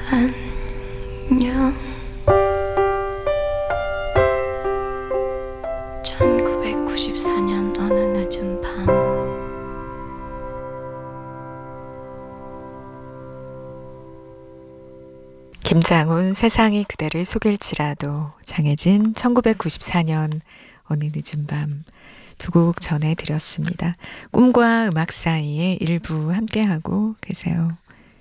안녕. 1994년 어느 늦은 밤, 김장훈 세상이 그대를 속일지라도, 장혜진 1994년 어느 늦은 밤 두 곡 전해드렸습니다. 꿈과 음악 사이에 일부 함께하고 계세요.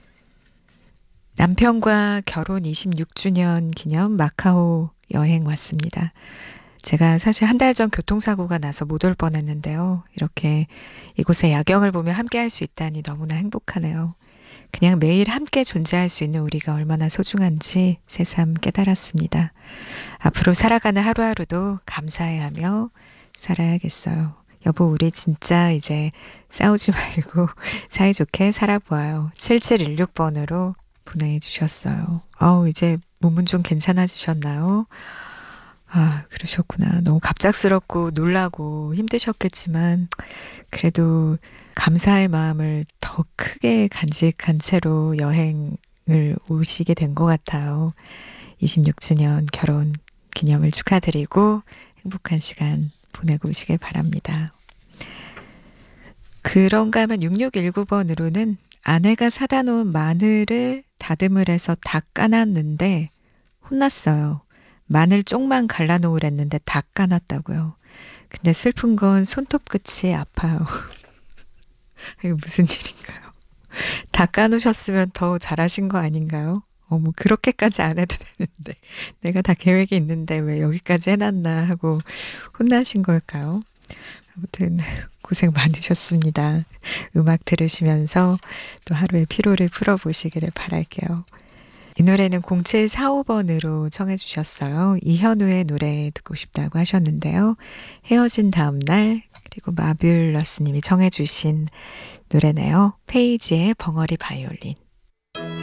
남편과 결혼 26주년 기념 마카오 여행 왔습니다. 제가 사실 한 달 전 교통사고가 나서 못 올 뻔했는데요. 이렇게 이곳에 야경을 보며 함께할 수 있다니 너무나 행복하네요. 그냥 매일 함께 존재할 수 있는 우리가 얼마나 소중한지 새삼 깨달았습니다. 앞으로 살아가는 하루하루도 감사해하며 살아야겠어요. 여보, 우리 진짜 이제 싸우지 말고 사이좋게 살아보아요. 7716번으로 보내주셨어요. 이제 몸은 좀 괜찮아지셨나요? 아, 그러셨구나. 너무 갑작스럽고 놀라고 힘드셨겠지만 그래도 감사의 마음을 더 크게 간직한 채로 여행을 오시게 된 것 같아요. 26주년 결혼 기념을 축하드리고 행복한 시간 보내고 오시길 바랍니다. 그런가 하면 6619번으로는 아내가 사다 놓은 마늘을 다듬을 해서 다 까놨는데 혼났어요. 마늘 쪽만 갈라놓으랬는데 다 까놨다고요. 근데 슬픈 건 손톱 끝이 아파요. 이게 무슨 일인가요? 다 까놓으셨으면 더 잘하신 거 아닌가요? 어머, 그렇게까지 안 해도 되는데 내가 다 계획이 있는데 왜 여기까지 해놨나 하고 혼나신 걸까요? 아무튼 고생 많으셨습니다. 음악 들으시면서 또 하루의 피로를 풀어보시기를 바랄게요. 이 노래는 0745번으로 청해 주셨어요. 이현우의 노래 듣고 싶다고 하셨는데요. 헤어진 다음 날, 그리고 마뷸러스님이 청해 주신 노래네요. 페이지의 벙어리 바이올린.